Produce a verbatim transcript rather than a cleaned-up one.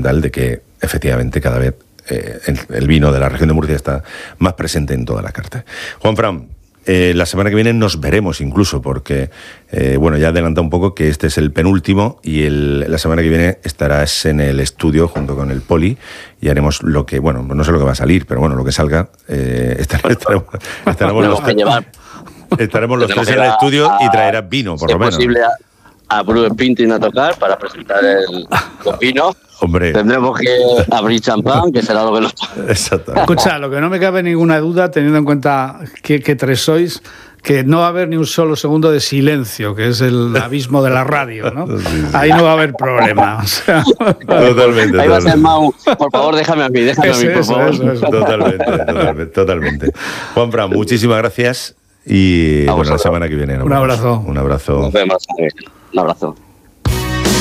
fundamental de que efectivamente cada vez eh, el, el vino de la región de Murcia está más presente en toda la carta. Juanfran, eh, la semana que viene nos veremos incluso, porque eh, bueno, ya adelanta un poco que este es el penúltimo y el, la semana que viene estarás en el estudio junto con el Poli y haremos lo que, bueno, no sé lo que va a salir, pero bueno, lo que salga, eh, estaremos, estaremos, estaremos los tres, estaremos los tres en el estudio a, y traerás vino, por lo menos. Posible a, a Bruce Pintin a tocar para presentar el vino. Hombre. Tendremos que abrir champán, que será lo que nos... Exacto. Escucha, lo que no me cabe ninguna duda, teniendo en cuenta que, que tres sois, que no va a haber ni un solo segundo de silencio, que es el abismo de la radio, ¿no? Sí, sí. Ahí no va a haber problema. O sea, totalmente. Ahí va a ser Mau. Por favor, déjame a mí, déjame eso, a mí, por eso, favor. Eso, eso. Totalmente, totalmente, totalmente. Juanfran, muchísimas gracias y bueno, la semana que viene. Un abrazo. Un abrazo. Nos vemos. Un abrazo.